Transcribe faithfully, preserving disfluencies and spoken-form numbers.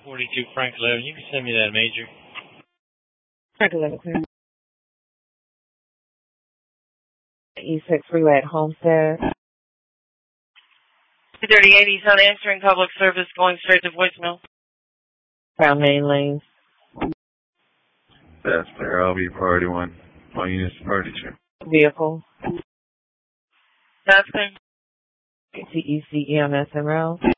forty-two Frank eleven. You can send me that, Major. Frank eleven, clear. East six Freeway at Homestead. two thirty-eight East on answering public service, going straight to voicemail. Found main lanes. That's fair. I'll be priority one. My unit's priority two. Vehicle. That's clear. T E C E M S and rail.